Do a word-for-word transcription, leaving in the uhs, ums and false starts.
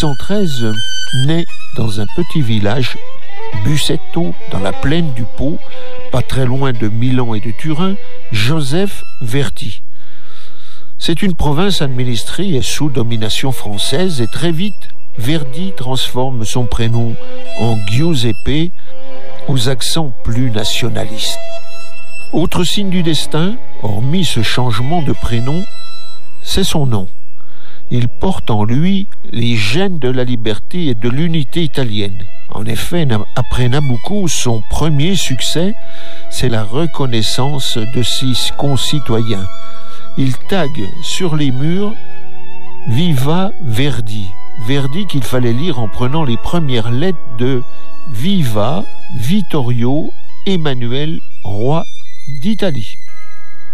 cent treize naît dans un petit village, Busseto, dans la plaine du Pô, pas très loin de Milan et de Turin, Joseph Verdi. C'est une province administrée et sous domination française et très vite, Verdi transforme son prénom en Giuseppe aux accents plus nationalistes. Autre signe du destin, hormis ce changement de prénom, c'est son nom. Il porte en lui les gènes de la liberté et de l'unité italienne. En effet, après Nabucco, son premier succès, c'est la reconnaissance de ses concitoyens. Il tague sur les murs « Viva Verdi ». Verdi qu'il fallait lire en prenant les premières lettres de « Viva Vittorio Emanuele, roi d'Italie ».